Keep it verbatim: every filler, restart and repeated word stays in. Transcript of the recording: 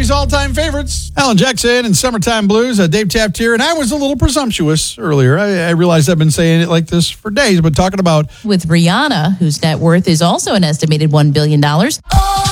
Country's all-time favorites. Alan Jackson and Summertime Blues. Uh, Dave Taft here, and I was a little presumptuous earlier. I, I realized I've been saying it like this for days, but talking about... With Rihanna, whose net worth is also an estimated one billion dollars. Oh,